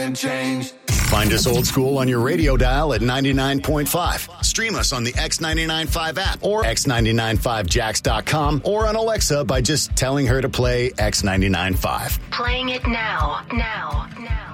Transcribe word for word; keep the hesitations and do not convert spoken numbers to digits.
and change. Find us old school on your radio dial at ninety-nine point five. Stream us on the X ninety-nine point five app or x nine nine five jacks dot com or on Alexa by just telling her to play X ninety-nine point five. Playing it now, now, now.